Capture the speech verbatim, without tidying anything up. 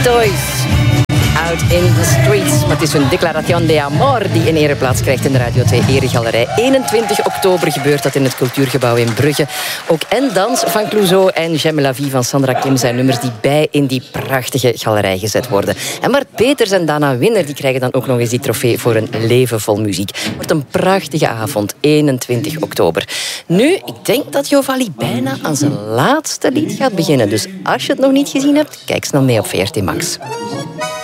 Toys. Out in the streets. Maar het is een declaration de amor die een ereplaats krijgt in de Radio twee Eregalerij. eenentwintig oktober gebeurt dat in het Cultuurgebouw in Brugge. Ook En Dans van Clouseau en J'aime la vie van Sandra Kim zijn nummers die bij in die prachtige galerij gezet worden. En Bart Peters en Dana Winner die krijgen dan ook nog eens die trofee voor een leven vol muziek. Het wordt een prachtige avond, eenentwintig oktober. Nu, ik denk dat Jovalli bijna aan zijn laatste lied gaat beginnen. Dus als je het nog niet gezien hebt, kijk snel mee op V R T Max.